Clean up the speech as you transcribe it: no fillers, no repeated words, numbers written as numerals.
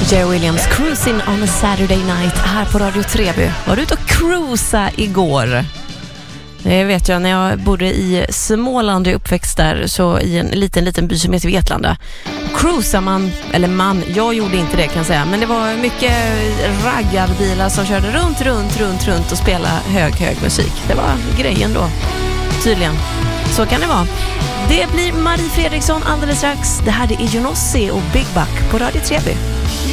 Jerry Williams, Cruising on a Saturday Night här på Radio Treby. Var du ute och cruisa igår? Det vet jag, när jag bodde i Småland och uppväxt där, så i en liten by som heter Vetlanda. Cruisar jag gjorde inte det kan jag säga, men det var mycket raggarbilar som körde runt och spelade hög musik. Det var grejen då, tydligen. Så kan det vara. Det blir Marie Fredriksson alldeles strax. Det här är Jonossi och Big Buck på Radio Treby.